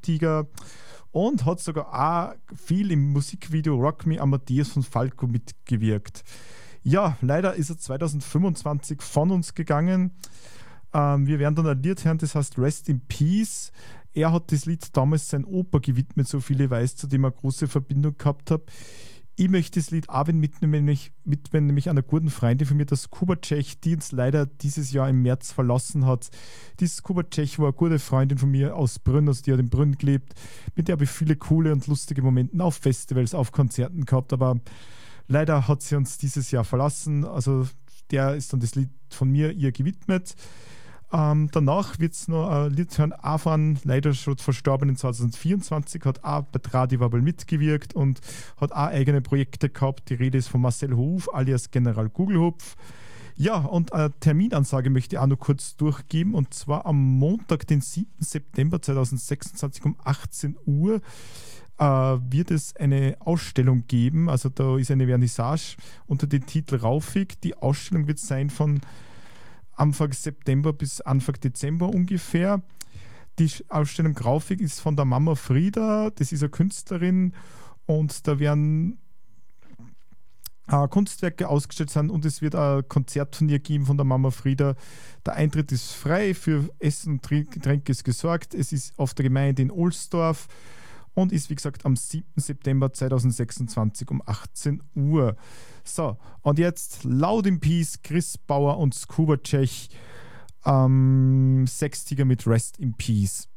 Tiger und hat sogar auch viel im Musikvideo Rock Me Amadeus von Falco mitgewirkt. Ja, leider ist er 2025 von uns gegangen. Wir werden dann ein Lied hören, das heißt Rest in Peace. Er hat das Lied damals sein Opa gewidmet, so viele weiß, zu dem er große Verbindung gehabt hat. Ich möchte das Lied auch widmen, nämlich einer guten Freundin von mir, der Scuba Czech, die uns leider dieses Jahr im März verlassen hat. Die Scuba Czech war eine gute Freundin von mir aus Brünn, also die hat in Brünn gelebt. Mit der habe ich viele coole und lustige Momente auf Festivals, auf Konzerten gehabt, aber leider hat sie uns dieses Jahr verlassen. Also der ist dann das Lied von mir ihr gewidmet. Danach wird es noch ein Lied hören, auch von leider schon verstorbenen 2024, hat auch bei Tradiwabel mitgewirkt und hat auch eigene Projekte gehabt. Die Rede ist von Marcel Hof alias General Gugelhupf. Ja, und eine Terminansage möchte ich auch noch kurz durchgeben, und zwar am Montag, den 7. September 2026 um 18 Uhr wird es eine Ausstellung geben. Also da ist eine Vernissage unter dem Titel Raufig. Die Ausstellung wird sein von Anfang September bis Anfang Dezember ungefähr. Die Ausstellung Graufig ist von der Mama Frieda, das ist eine Künstlerin, und da werden Kunstwerke ausgestellt sein und es wird ein Konzert von ihr geben von der Mama Frieda. Der Eintritt ist frei, für Essen und Getränke ist gesorgt. Es ist auf der Gemeinde in Ohlsdorf und ist, wie gesagt, am 7. September 2026 um 18 Uhr. So, und jetzt Loud in Peace, Chris Bauer und Scuba Czech, 60er mit Rest in Peace.